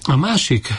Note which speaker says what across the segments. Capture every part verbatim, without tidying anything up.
Speaker 1: A másik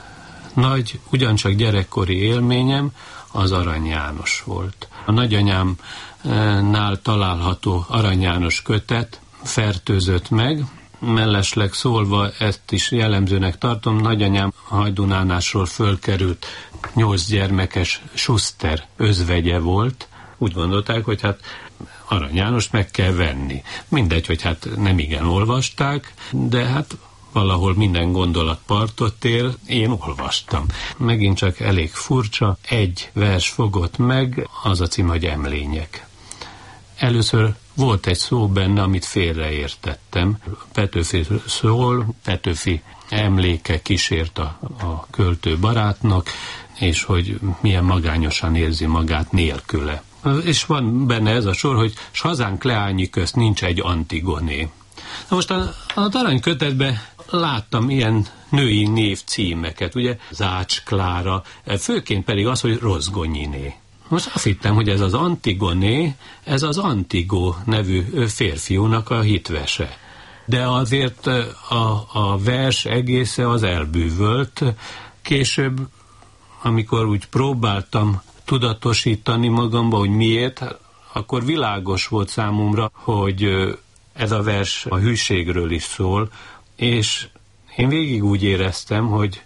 Speaker 1: nagy, ugyancsak gyerekkori élményem az Arany János volt. A nagyanyámnál található Arany János kötet fertőzött meg, mellesleg szólva ezt is jellemzőnek tartom, nagyanyám Hajdunánásról fölkerült nyolc gyermekes Schuster özvegye volt. Úgy gondolták, hogy hát Arany Jánost meg kell venni. Mindegy, hogy hát nem igen olvasták, de hát valahol minden gondolat partot ér, én olvastam. Megint csak elég furcsa, egy vers fogott meg, az a cím, hogy Emlények. Először volt egy szó benne, amit félreértettem. Petőfi szól, Petőfi emléke kísért a, a költő barátnak, és hogy milyen magányosan érzi magát nélküle. És van benne ez a sor, hogy s hazánk leányi közt nincs egy Antigoné. Na most a, a Arany kötetben láttam ilyen női név címeket, ugye Zács Klára, főként pedig az, hogy Rozgonyiné. Most azt hittem, hogy ez az Antigoné, ez az Antigó nevű férfiúnak a hitvese. De azért a, a vers egésze az elbűvölt. Később, amikor úgy próbáltam tudatosítani magamba, hogy miért, akkor világos volt számomra, hogy ez a vers a hűségről is szól, és én végig úgy éreztem, hogy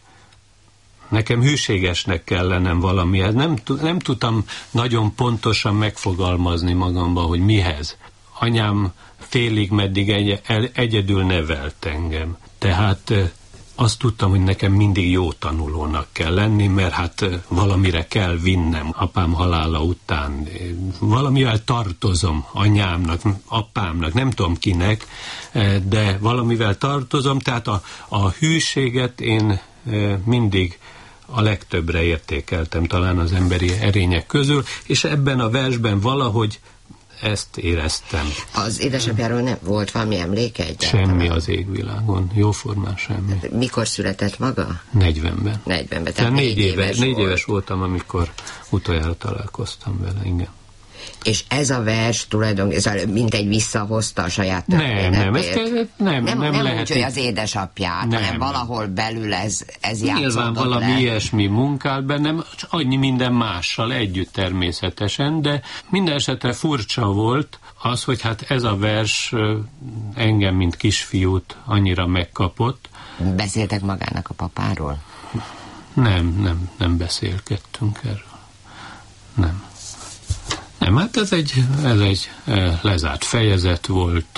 Speaker 1: nekem hűségesnek kell lennem valamihez. Nem, nem tudtam nagyon pontosan megfogalmazni magamba, hogy mihez. Anyám félig meddig egy, egyedül nevelt engem. Tehát azt tudtam, hogy nekem mindig jó tanulónak kell lenni, mert hát valamire kell vinnem apám halála után. Valamivel tartozom anyámnak, apámnak, nem tudom kinek, de valamivel tartozom, tehát a, a hűséget én mindig a legtöbbre értékeltem talán az emberi erények közül, és ebben a versben valahogy ezt éreztem.
Speaker 2: Az édesapjáról nem volt valami emléke egyáltalán?
Speaker 1: Semmi az égvilágon, jóformán semmi.
Speaker 2: Mikor született maga?
Speaker 1: negyvenben.
Speaker 2: negyvenben, tehát,
Speaker 1: tehát négy, négy, éves, négy
Speaker 2: volt.
Speaker 1: éves voltam, amikor utoljára találkoztam vele, igen.
Speaker 2: És ez a vers tulajdonképpen mint egy visszahozta a saját történetét?
Speaker 1: Nem, nem, ez, nem, nem,
Speaker 2: nem, nem
Speaker 1: lehet.
Speaker 2: úgy, hogy az édesapját, nem, hanem valahol belül ez, ez játszódott
Speaker 1: nyilván valami
Speaker 2: le.
Speaker 1: ilyesmi munkált bennem, annyi minden mással együtt természetesen, de minden esetre furcsa volt az, hogy hát ez a vers engem, mint kisfiút annyira megkapott.
Speaker 2: Beszéltek magának a papáról?
Speaker 1: Nem, nem, nem beszélgettünk erről. Nem. Nem, hát ez egy, ez egy lezárt fejezet volt,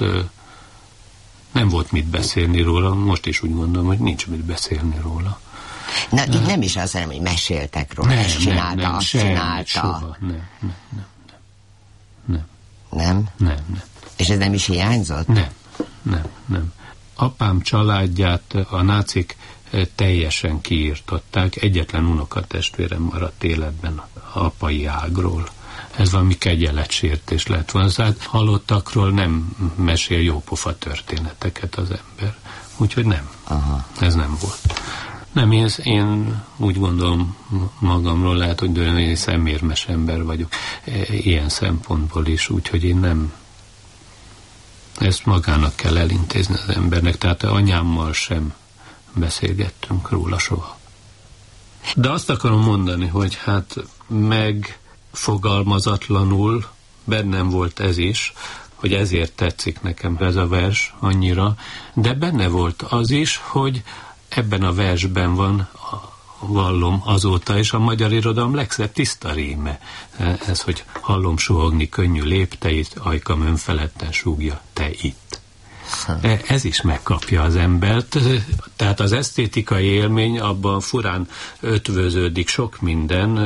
Speaker 1: nem volt mit beszélni róla, most is úgy mondom, hogy nincs mit beszélni róla.
Speaker 2: Na, itt nem is azt mondom, hogy meséltek róla,
Speaker 1: nem,
Speaker 2: ezt csinálta,
Speaker 1: nem, nem,
Speaker 2: azt
Speaker 1: semmi,
Speaker 2: csinálta.
Speaker 1: Soha, nem, nem, nem, nem.
Speaker 2: Nem?
Speaker 1: Nem, nem.
Speaker 2: És ez nem is hiányzott?
Speaker 1: Nem, nem, nem. Apám családját a nácik teljesen kiírtották, egyetlen unokatestvérem maradt életben apai ágról. Ez valami kegyeletsértés lett volna. Hát halottakról nem mesél jópofa történeteket az ember. Úgyhogy nem.
Speaker 2: Aha.
Speaker 1: Ez nem volt. Nem, én, én úgy gondolom magamról, lehet, hogy én szemérmes ember vagyok ilyen szempontból is, úgyhogy én nem. Ezt magának kell elintézni az embernek, tehát anyámmal sem beszélgettünk róla soha. De azt akarom mondani, hogy hát megfogalmazatlanul bennem volt ez is, hogy ezért tetszik nekem ez a vers annyira, de benne volt az is, hogy ebben a versben van, vallom azóta is, a magyar irodalom legszebb tiszta ríme. Ez, hogy hallom suhogni könnyű lépteit, ajkam önfeledten súgja, te itt. Ez is megkapja az embert, tehát az esztétikai élmény abban furán ötvöződik sok minden,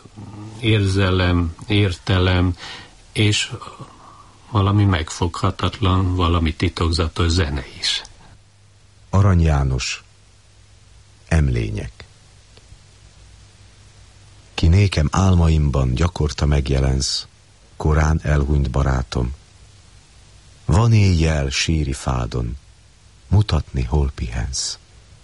Speaker 1: érzelem, értelem, és valami megfoghatatlan, valami titokzatos zene is.
Speaker 3: Arany János, Emlények. Ki nékem álmaimban gyakorta megjelensz, korán elhunyt barátom. Van éjjel síri fádon, mutatni, hol pihensz.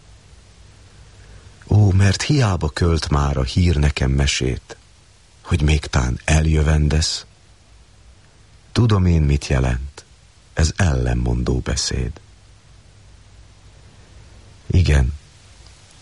Speaker 3: Ó, mert hiába költ már a hír nekem mesét, hogy még tán eljövendesz. Tudom én, mit jelent, ez ellenmondó beszéd. Igen,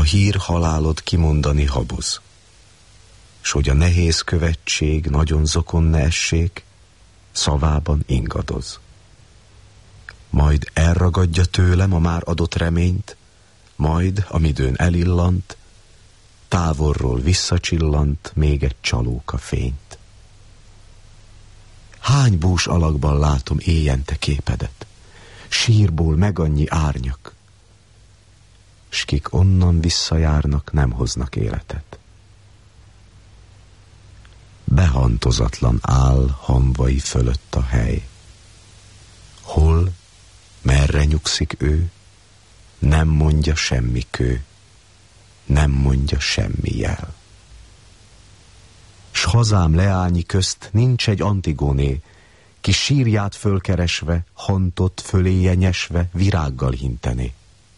Speaker 3: hír halálod kimondani haboz, s hogy a nehéz követség nagyon zokon ne essék, szavában ingadoz. Majd elragadja tőlem a már adott reményt, majd, amidőn elillant, távolról visszacsillant még egy csalóka fényt. Hány bús alakban látom éjjente képedet, sírból meg annyi árnyak, s kik onnan visszajárnak, nem hoznak életet. Behantozatlan áll hamvai fölött a hely. Hol, merre nyugszik ő, nem mondja semmi kő, nem mondja semmi jel. S hazám leányi közt nincs egy Antigóné, ki sírját fölkeresve, hantot föléje nyesve virággal hintené.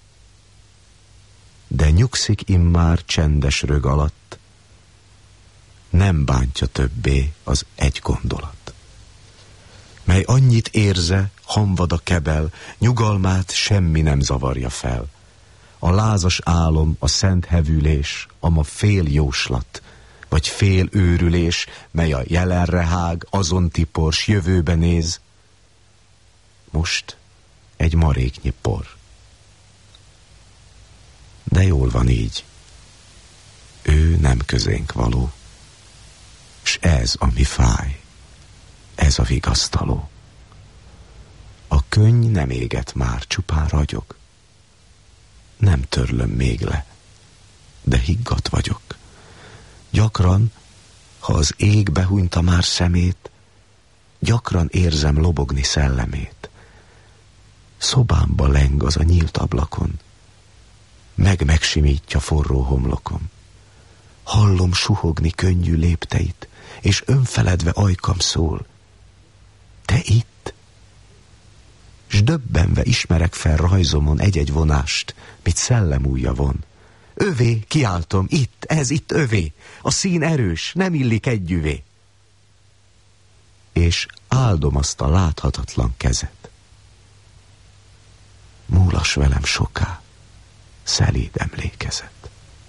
Speaker 3: De nyugszik immár csendes rög alatt, nem bántja többé az egy gondolat, mely annyit érze, hamvad a kebel, nyugalmát semmi nem zavarja fel. A lázas álom, a szent hevülés, ama fél jóslat, vagy fél őrülés, mely a jelenre hág, azon tipors, jövőbe néz. Most egy maréknyi por. De jól van így. Ő nem közénk való. S ez, ami fáj, ez a vigasztaló. A könny nem éget már, csupán ragyog. Nem törlöm még le, de higgadt vagyok. Gyakran, ha az ég behúnyta már szemét, gyakran érzem lobogni szellemét. Szobámba leng az a nyílt ablakon, meg megsimítja forró homlokom. Hallom suhogni könnyű lépteit, és önfeledve ajkam szól. Te itt? S döbbenve ismerek fel rajzomon egy-egy vonást, mit szellemújja von. Övé, kiáltom, itt, ez itt övé, a szín erős, nem illik együvé. És áldom azt a láthatatlan kezet. Múlass velem soká, szelíd emlékezet.